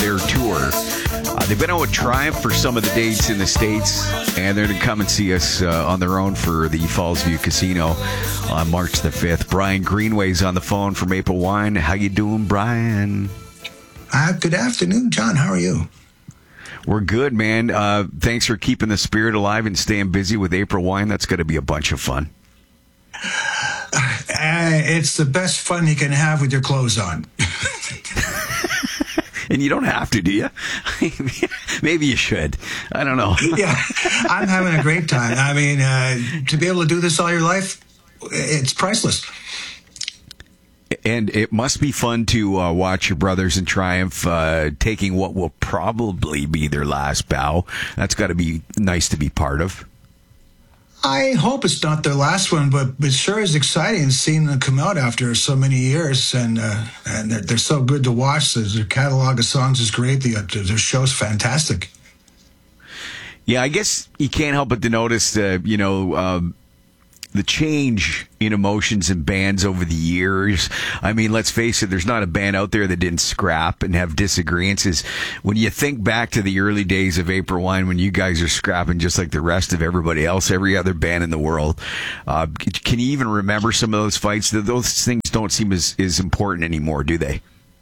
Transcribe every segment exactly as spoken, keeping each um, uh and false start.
their tour. Uh, they've been out with Triumph for some of the dates in the States, and they're going to come and see us uh, on their own for the Fallsview Casino on March the fifth. Brian Greenway's on the phone from April Wine. How you doing, Brian? Uh, good afternoon, John. How are you? We're good, man. Uh, thanks for keeping the spirit alive and staying busy with April Wine. That's going to be a bunch of fun. Uh, it's the best fun you can have with your clothes on. And you don't have to, do you? Maybe you should. I don't know. Yeah, I'm having a great time. I mean, uh, to be able to do this all your life, it's priceless. And it must be fun to uh, watch your brothers in Triumph uh, taking what will probably be their last bow. That's got to be nice to be part of. I hope it's not their last one, but it sure is exciting seeing them come out after so many years, and uh, and they're, they're so good to watch. Their catalog of songs is great. The, their show's fantastic. Yeah, I guess you can't help but to notice, uh, you know, um, the change in emotions and bands over the years. I mean, let's face it, there's not a band out there that didn't scrap and have disagreements. When you think back to the early days of April Wine, when you guys are scrapping just like the rest of everybody else, every other band in the world, uh, can you even remember some of those fights? Those things don't seem as, as important anymore, do they?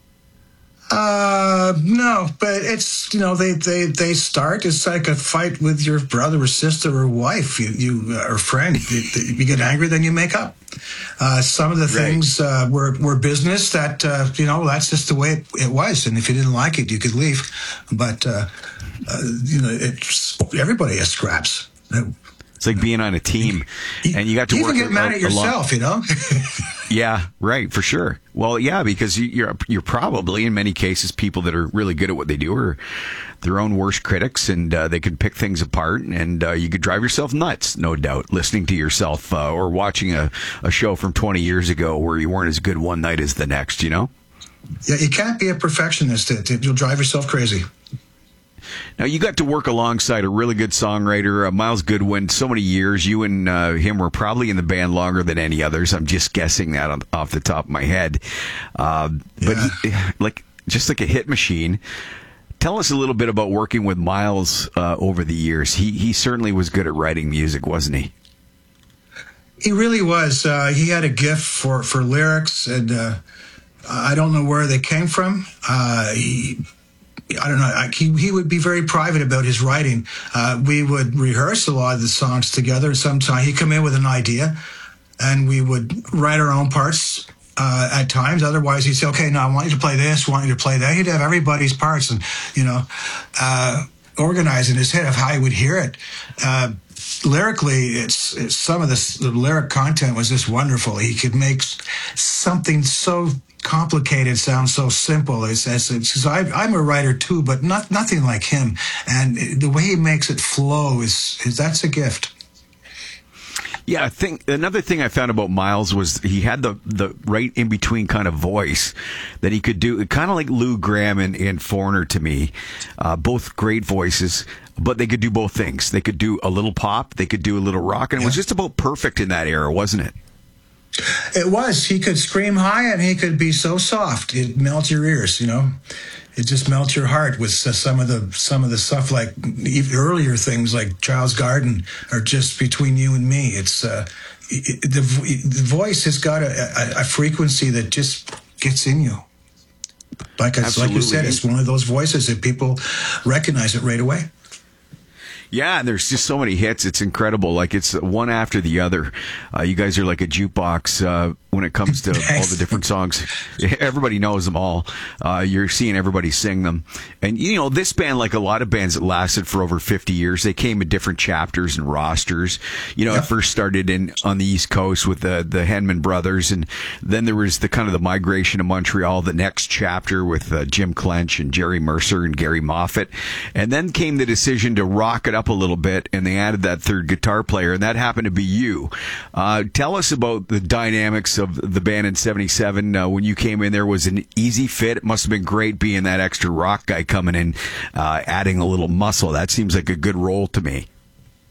Uh, no, but it's, you know, they, they, they start. It's like a fight with your brother or sister or wife, you, you uh, or friend. You, you get angry, then you make up. Uh, some of the things uh, were, were business that, uh, you know, that's just the way it, it was. And if you didn't like it, you could leave. But, uh, uh, you know, it's, everybody has scraps. It's like being on a team, and you got to you work. You can get mad a, at yourself, you know. Yeah, right, for sure. Well, yeah, because you, you're you're probably in many cases people that are really good at what they do are their own worst critics, and uh, they can pick things apart, and uh, you could drive yourself nuts, no doubt, listening to yourself uh, or watching a, a show from twenty years ago where you weren't as good one night as the next. You know. Yeah, you can't be a perfectionist. You'll drive yourself crazy. Now, you got to work alongside a really good songwriter, uh, Miles Goodwin, so many years. You and uh, him were probably in the band longer than any others. I'm just guessing that on, off the top of my head. Uh, but yeah. he, like, just like a hit machine. Tell us a little bit about working with Miles uh, over the years. He he certainly was good at writing music, wasn't he? He really was. Uh, he had a gift for, for lyrics, and uh, I don't know where they came from. Uh, he... I don't know. I, he, he would be very private about his writing. Uh, we would rehearse a lot of the songs together. Sometimes he'd come in with an idea, and we would write our own parts uh, at times. Otherwise, he'd say, "Okay, now I want you to play this, I want you to play that." He'd have everybody's parts, and you know, uh, organize in his head of how he would hear it. Uh, lyrically, it's, it's some of this, the lyric content was just wonderful. He could make something so complicated sound so simple. It's, it's, it's I, I'm a writer too, but not nothing like him. And the way he makes it flow is, is that's a gift. Yeah, I think another thing I found about Miles was he had the, the right in between kind of voice that he could do, kind of like Lou Gramm and, and Foreigner to me. Uh, both great voices, but they could do both things. They could do a little pop, they could do a little rock, and it was just about perfect in that era, wasn't it? It was. He could scream high and he could be so soft. It melts your ears, you know. It just melts your heart with uh, some of the some of the stuff like even earlier things like Child's Garden or Just Between You and Me. It's uh, it, the, the voice has got a, a, a frequency that just gets in you. Like I, like you said, it's one of those voices that people recognize it right away. Yeah, and there's just so many hits. It's incredible. Like, it's one after the other. Uh, you guys are like a jukebox uh, when it comes to all the different songs. Everybody knows them all. Uh, you're seeing everybody sing them. And, you know, this band, like a lot of bands that lasted for over fifty years, they came in different chapters and rosters. You know, yeah. It first started in on the East Coast with the, the Henman brothers, and then there was the kind of the migration to Montreal, the next chapter with uh, Jim Clench and Jerry Mercer and Gary Moffat. And then came the decision to rock it up a little bit, and they added that third guitar player, and that happened to be you. Uh, tell us about the dynamics of the band in seventy-seven. Uh, when you came in there, was an easy fit? It must have been great being that extra rock guy coming in, uh, adding a little muscle. That seems like a good role to me.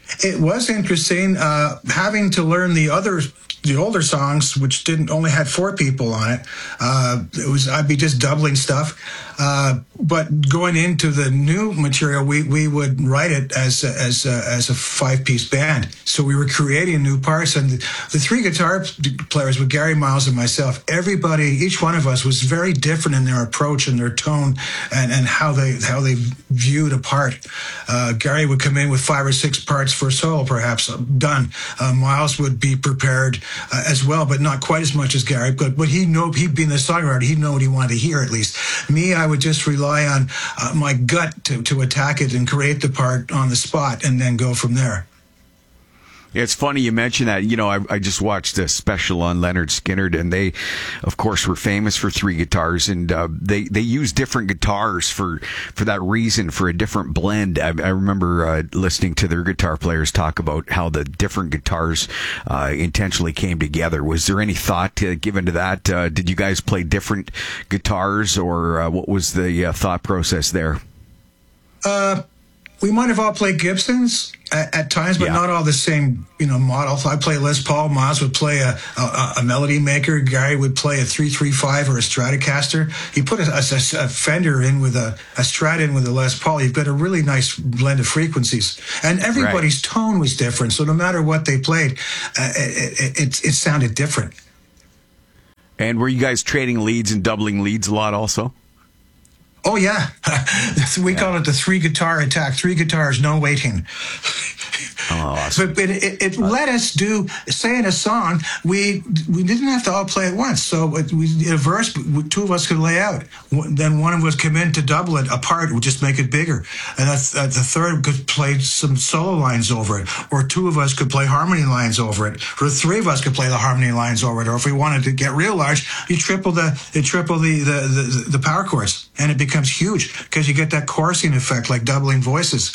It was interesting uh, having to learn the other, the older songs, which didn't only had four people on it. Uh, it was I'd be just doubling stuff, uh, but going into the new material, we, we would write it as a, as a, as a five piece band. So we were creating new parts, and the, the three guitar players with Gary, Miles, and myself. Everybody, each one of us, was very different in their approach and their tone, and, and how they how they viewed a part. Uh, Gary would come in with five or six parts for a solo, perhaps done. Uh, Miles would be prepared uh, as well, but not quite as much as Gary. But but he know he'd been the songwriter. He'd know what he wanted to hear at least. Me, I would just rely on uh, my gut to to attack it and create the part on the spot, and then go from there. Yeah, it's funny you mentioned that. You know, I, I just watched a special on Leonard Skinner, and they, of course, were famous for three guitars, and uh, they they use different guitars for for that reason, for a different blend. I, I remember uh, listening to their guitar players talk about how the different guitars uh, intentionally came together. Was there any thought uh, given to that? Uh, did you guys play different guitars, or uh, what was the uh, thought process there? Uh, we might have all played Gibsons at, at times, but yeah. not all the same, you know, model. I play Les Paul. Miles would play a, a, a Melody Maker. Gary would play a three three five or a Stratocaster. You put a, a, a Fender in with a, a Strat in with a Les Paul, you've got a really nice blend of frequencies. And everybody's right. tone was different, so no matter what they played, uh, it, it, it sounded different. And were you guys trading leads and doubling leads a lot also? Oh, yeah. we yeah. call it the three guitar attack. Three guitars, no waiting. Oh, awesome. But, but it, it let us do, say in a song, we we didn't have to all play at once. So we did a verse, two of us could lay out. Then one of us come in to double it apart, would just make it bigger. And that's, uh, the third could play some solo lines over it. Or two of us could play harmony lines over it. Or three of us could play the harmony lines over it. Or if we wanted to get real large, you triple the you triple the, the, the, the power chords. And it becomes huge because you get that chorusing effect, like doubling voices.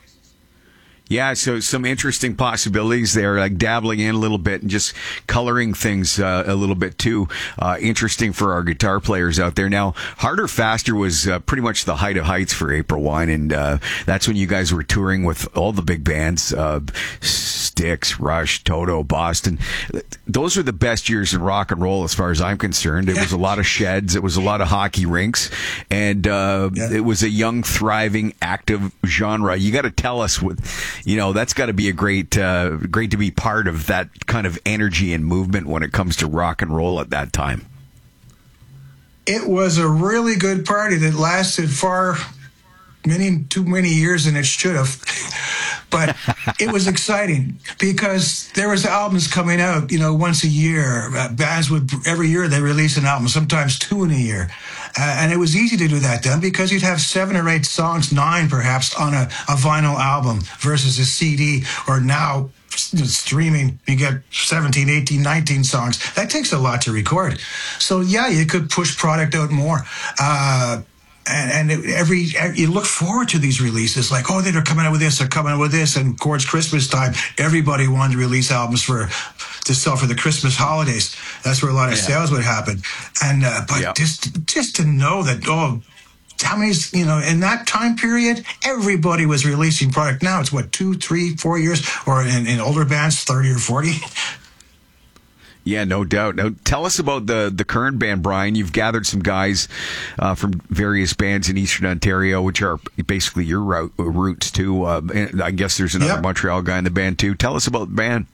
Yeah, so some interesting possibilities there, like dabbling in a little bit and just coloring things uh, a little bit too. Uh, interesting for our guitar players out there. Now, Harder Faster was uh, pretty much the height of heights for April Wine, and uh, that's when you guys were touring with all the big bands, uh, Styx, Rush, Toto, Boston. Those are the best years in rock and roll as far as I'm concerned. It was a lot of sheds. It was a lot of hockey rinks, and uh, yeah. it was a young, thriving, active genre. You got to tell us what... You know, that's got to be a great, uh, great to be part of that kind of energy and movement when it comes to rock and roll at that time. It was a really good party that lasted far many, too many years than it should have. But it was exciting because there was albums coming out, you know, once a year. Uh, bands would, every year they release an album, sometimes two in a year. Uh, and it was easy to do that then because you'd have seven or eight songs, nine perhaps, on a, a vinyl album versus a C D, or now streaming, you get seventeen, eighteen, nineteen songs. That takes a lot to record. So, yeah, you could push product out more. Uh, And, and every, every you look forward to these releases, like, oh, they're coming out with this, they're coming out with this, and towards Christmas time, everybody wanted to release albums for to sell for the Christmas holidays. That's where a lot of yeah. sales would happen. And uh, but yeah. just just to know that, oh, how many, you know, in that time period, everybody was releasing product. Now it's what, two, three, four years, or in, in older bands, thirty or forty. Yeah, no doubt. Now, tell us about the, the current band, Brian. You've gathered some guys uh, from various bands in Eastern Ontario, which are basically your route, roots, too. Uh, and I guess there's another yep. Montreal guy in the band, too. Tell us about the band.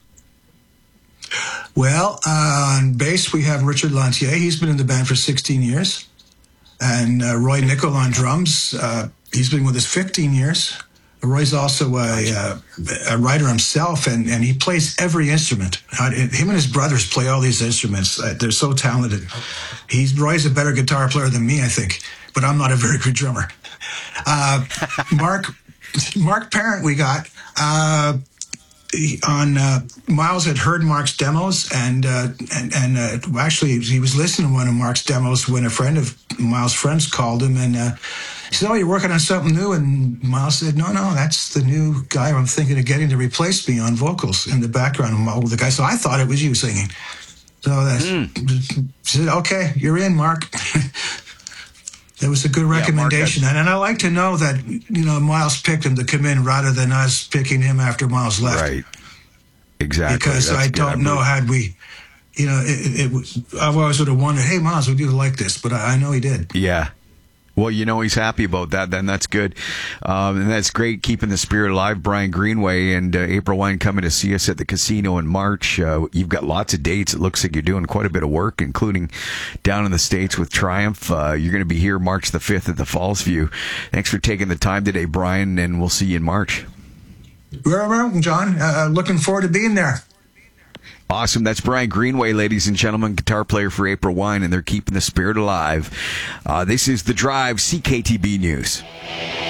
Well, uh, on bass, we have Richard Lantier. He's been in the band for sixteen years. And uh, Roy Nickel on drums. Uh, he's been with us fifteen years. Roy's also a, uh, a writer himself, and, and he plays every instrument. Uh, him and his brothers play all these instruments. Uh, they're so talented. He's Roy's a better guitar player than me, I think, but I'm not a very good drummer. Uh, Mark Mark Parent we got. Uh, he, on uh, Miles had heard Mark's demos, and uh, and, and uh, actually he was listening to one of Mark's demos when a friend of Miles' friends called him, and uh, he said, oh, you're working on something new? And Miles said, no, no, that's the new guy I'm thinking of getting to replace me on vocals in the background. And the guy, so I thought it was you singing. So that's, mm. said, okay, you're in, Mark. It was a good recommendation. Yeah, and, and I like to know that, you know, Miles picked him to come in rather than us picking him after Miles left. Right. Exactly. Because That's I good. don't I'm know, really- had we, you know, it, it, it, I always would have wondered, hey, Miles, would you like this? But I, I know he did. Yeah. Well, you know he's happy about that. Then that's good, um, and that's great. Keeping the spirit alive, Brian Greenway and uh, April Wine coming to see us at the casino in March. Uh, you've got lots of dates. It looks like you're doing quite a bit of work, including down in the States with Triumph. Uh, you're going to be here March the fifth at the Falls View. Thanks for taking the time today, Brian, and we'll see you in March. You're welcome, John. Uh, looking forward to being there. Awesome. That's Brian Greenway, ladies and gentlemen, guitar player for April Wine, and they're keeping the spirit alive. Uh, this is The Drive, C K T B News.